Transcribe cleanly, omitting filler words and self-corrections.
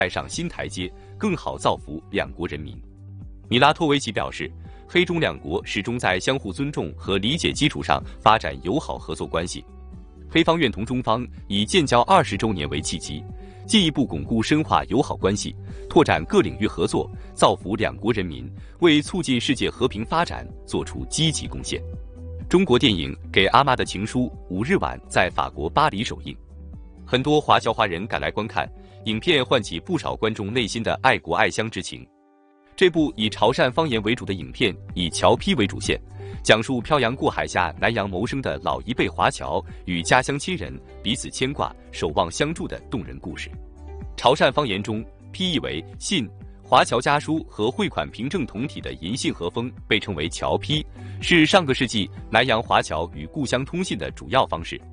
再上新台阶，更好造福两国人民。米拉托维奇表示，黑中两国始终在相互尊重和理解基础上发展友好合作关系。黑方愿同中方以建交20周年为契机，进一步巩固深化友好关系，拓展各领域合作，造福两国人民，为促进世界和平发展作出积极贡献。中国电影《给阿妈的情书》5日晚在法国巴黎首映，很多华侨华人赶来观看，影片唤起不少观众内心的爱国爱乡之情。这部以潮汕方言为主的影片以侨批为主线，讲述漂洋过海下南洋谋生的老一辈华侨与家乡亲人彼此牵挂、守望相助的动人故事。潮汕方言中，批译为信，华侨家书和汇款凭证同体的银信和封被称为侨批，是上个世纪南洋华侨与故乡通信的主要方式。